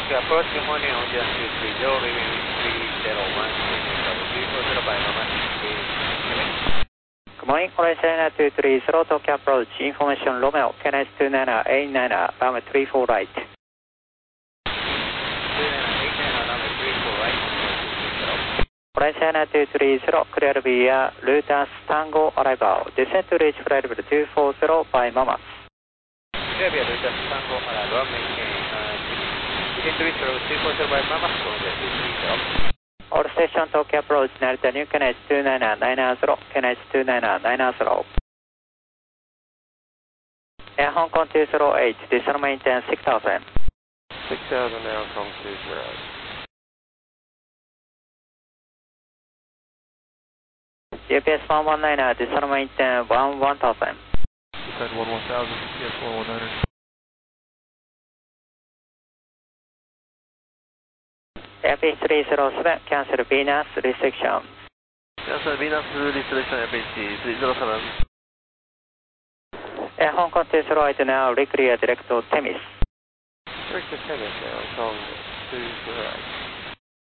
Tokyo approach, good morning, Ocean 230, leaving 301, 340 by Mama 3. Good morning, China 230, Tokyo approach, information Romeo, KNS 2989, runway 34 right. 2989, runway 34 right, China 230, clear via Lutas Tango arrival, descent to reach flight level 240 by Mama. Clear via Lutas Tango arrival, maintain descent to reach level 240 by Mama, Ocean 230. All station Tokyo approach, Narita New KNS 29990, KNS 29990. Air Hong Kong 208, descent maintain 6000. 6000 now from 208. GPS 119, descent maintain 1000. Descent 1000, GPS 119. Airfish 307, cancel Venus restriction. Cancel Venus restriction, Airfish 307. Air Hong Kong 208 now, reclear direct to Temis. Direct to Temis now from 208.